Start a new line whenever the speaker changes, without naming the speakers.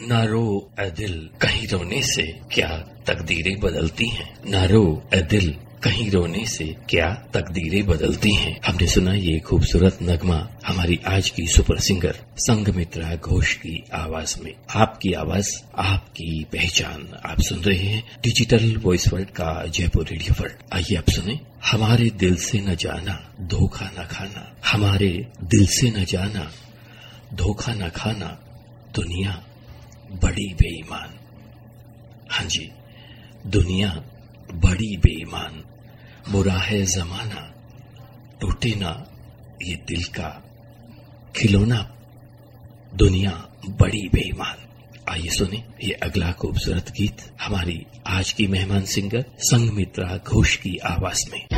ना रो ए दिल, कहीं रोने से क्या तकदीरें बदलती हैं। ना रो ए दिल, कहीं रोने से क्या तकदीरें बदलती हैं। हमने सुना ये खूबसूरत नगमा हमारी आज की सुपर सिंगर संघमित्रा घोष की आवाज में। आपकी आवाज, आपकी पहचान। आप सुन रहे हैं डिजिटल वॉइस वर्ल्ड का जयपुर रेडियो वर्ल्ड। आइए आप सुने। हमारे दिल से न जाना, धोखा न खाना। हमारे दिल से न जाना, धोखा न खाना, दुनिया बड़ी बेईमान। हाँ जी, दुनिया बड़ी बेईमान। बुरा है जमाना, टूटे ना ये दिल का खिलौना, दुनिया बड़ी बेईमान। आइए सुने ये अगला खूबसूरत गीत हमारी आज की मेहमान सिंगर संघमित्रा घोष की आवाज में।